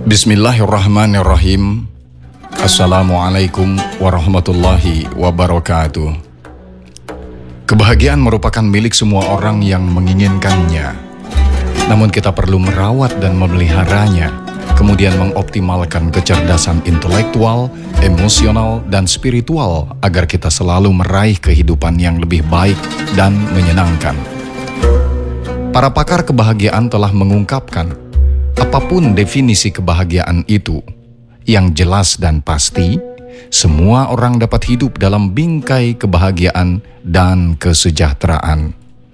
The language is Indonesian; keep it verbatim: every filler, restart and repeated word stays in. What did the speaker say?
Bismillahirrahmanirrahim. Assalamualaikum warahmatullahi wabarakatuh. Kebahagiaan merupakan milik semua orang yang menginginkannya. Namun kita perlu merawat dan memeliharanya, kemudian mengoptimalkan kecerdasan intelektual, emosional, dan spiritual agar kita selalu meraih kehidupan yang lebih baik dan menyenangkan. Para pakar kebahagiaan telah mengungkapkan, apapun definisi kebahagiaan itu, yang jelas dan pasti, semua orang dapat hidup dalam bingkai kebahagiaan dan kesejahteraan.